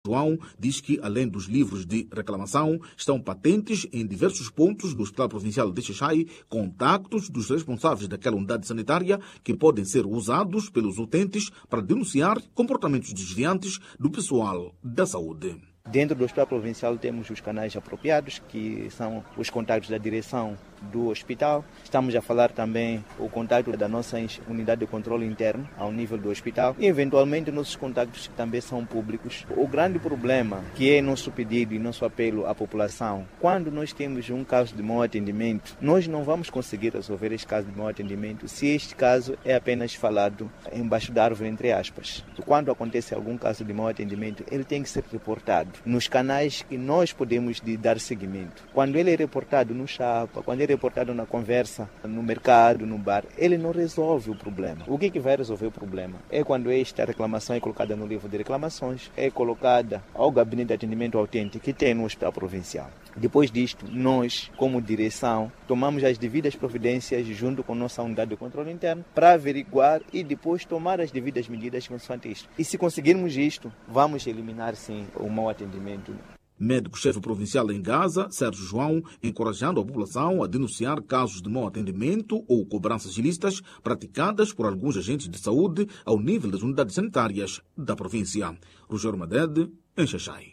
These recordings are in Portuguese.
João diz que, além dos livros de reclamação, estão patentes em diversos pontos do Hospital Provincial de Xai contactos dos responsáveis daquela unidade sanitária que podem ser usados pelos utentes para denunciar comportamentos desviantes do pessoal da saúde. Dentro do Hospital Provincial temos os canais apropriados, que são os contactos da direção do hospital. Estamos a falar também o contato da nossa unidade de controle interno ao nível do hospital e, eventualmente, nossos contactos também são públicos. O grande problema, que é nosso pedido e nosso apelo à população, quando nós temos um caso de mau atendimento, nós não vamos conseguir resolver este caso de mau atendimento se este caso é apenas falado embaixo da árvore, entre aspas. Quando acontece algum caso de mau atendimento, ele tem que ser reportado nos canais que nós podemos dar seguimento. Quando ele é reportado no chapa, quando ele é reportado na conversa, no mercado, no bar, ele não resolve o problema. O que vai resolver o problema? É quando esta reclamação é colocada no livro de reclamações, é colocada ao gabinete de atendimento autêntico que tem no Hospital Provincial. Depois disto, nós, como direção, tomamos as devidas providências junto com nossa unidade de controle interno para averiguar e depois tomar as devidas medidas consoante isto. E se conseguirmos isto, vamos eliminar, sim, o mau atendimento. Médico-chefe provincial em Gaza, Sérgio João, encorajando a população a denunciar casos de mau atendimento ou cobranças ilícitas praticadas por alguns agentes de saúde ao nível das unidades sanitárias da província. Rogério Madede, em Xai.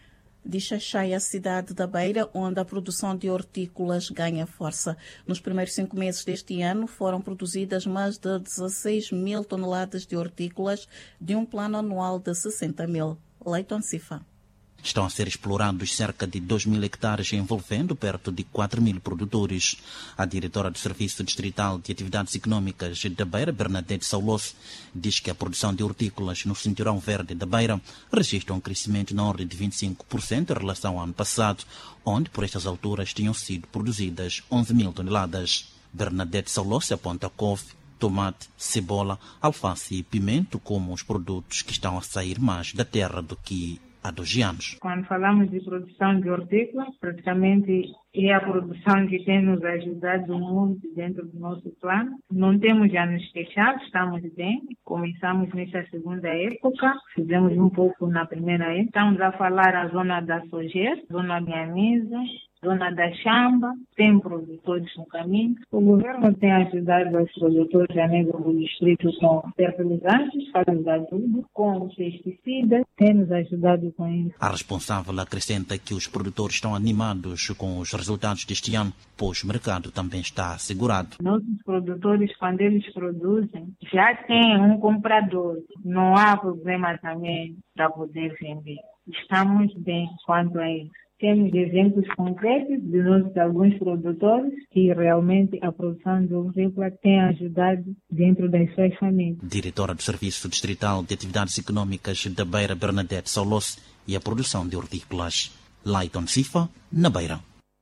De Xai, a cidade da Beira, onde a produção de hortícolas ganha força. Nos primeiros 5 meses deste ano foram produzidas mais de 16 mil toneladas de hortícolas de um plano anual de 60 mil. Leiton Cifa. Estão a ser explorados cerca de 2.000 hectares, envolvendo perto de 4.000 produtores. A diretora do Serviço Distrital de Atividades Econômicas da Beira, Bernadette Saulos, diz que a produção de hortícolas no Cinturão Verde da Beira registra um crescimento na ordem de 25% em relação ao ano passado, onde por estas alturas tinham sido produzidas 11.000 toneladas. Bernadette Saulos aponta couve, tomate, cebola, alface e pimento como os produtos que estão a sair mais da terra do que há 2 anos. Quando falamos de produção de hortícolas, praticamente é a produção que tem nos ajudado muito dentro do nosso plano. Não temos a nos queixar, estamos bem. Começamos nessa segunda época, fizemos um pouco na primeira época. Estamos a falar a zona da Sojer, zona da Mianisa, zona da Chamba, tem produtores no caminho. O governo tem ajudado os produtores a nível do distrito com fertilizantes, fazem de adubo, com pesticidas, tem nos ajudado com isso. A responsável acrescenta que os produtores estão animados com os resultados deste ano, pois o mercado também está assegurado. Nossos produtores, quando eles produzem, já têm um comprador. Não há problema também para poder vender. Estamos bem quanto a isso. Temos exemplos concretos de alguns produtores que realmente a produção de hortícola tem ajudado dentro das suas famílias. Diretora do Serviço Distrital de Atividades Econômicas da Beira, Bernadette Saulos, e a produção de hortícolas. Leiton Cifa, na Beira.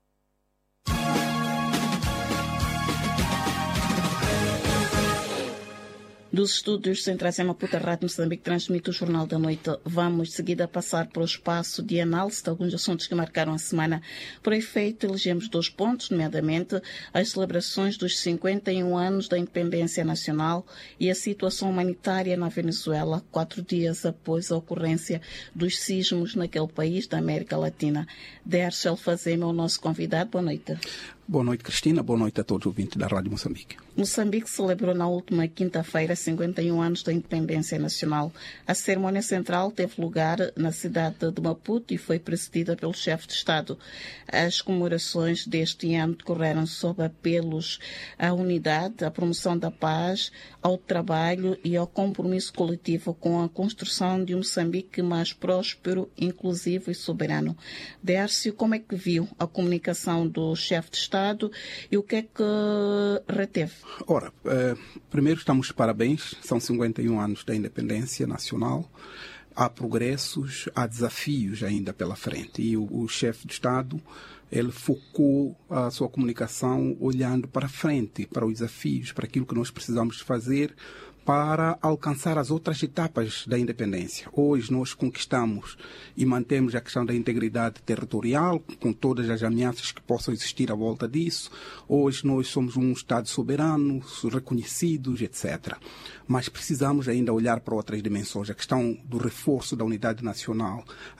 Dos estúdios centrais em Maputo, a Rádio Moçambique transmite o Jornal da Noite. Vamos de seguida passar para o espaço de análise de alguns assuntos que marcaram a semana. Por efeito, elegemos 2 pontos, nomeadamente as celebrações dos 51 anos da independência nacional e a situação humanitária na Venezuela, 4 dias após a ocorrência dos sismos naquele país da América Latina. Dércio Alfazema é o nosso convidado. Boa noite. Boa noite, Cristina. Boa noite a todos os ouvintes da Rádio Moçambique. Moçambique celebrou na última quinta-feira 51 anos da independência nacional. A cerimónia central teve lugar na cidade de Maputo e foi presidida pelo chefe de Estado. As comemorações deste ano decorreram sob apelos à unidade, à promoção da paz, ao trabalho e ao compromisso coletivo com a construção de um Moçambique mais próspero, inclusivo e soberano. Dércio, como é que viu a comunicação do chefe de Estado e o que é que reteve? Ora, primeiro estamos de parabéns, são 51 anos da independência nacional, há progressos, há desafios ainda pela frente e o chefe de Estado, ele focou a sua comunicação olhando para frente, para os desafios, para aquilo que nós precisamos fazer para alcançar as outras etapas da independência. Hoje nós conquistamos e mantemos a questão da integridade territorial, com todas as ameaças que possam existir à volta disso. Hoje nós somos um Estado soberano, reconhecidos, etc. Mas precisamos ainda olhar para outras dimensões. A questão do reforço da unidade nacional,